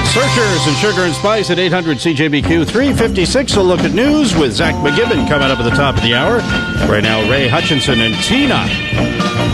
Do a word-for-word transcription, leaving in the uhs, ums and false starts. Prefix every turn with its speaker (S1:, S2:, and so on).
S1: Searchers and Sugar and Spice at eight hundred C J B Q three fifty-six. A look at news with Zach McGibbon coming up at the top of the hour. Right now, Ray Hutchinson and Tina.